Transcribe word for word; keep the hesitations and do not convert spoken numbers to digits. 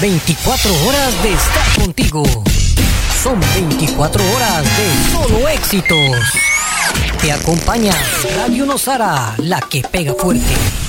veinticuatro horas de estar contigo. Son veinticuatro horas de solo éxitos. Te acompaña Radio Nosara, la que pega fuerte.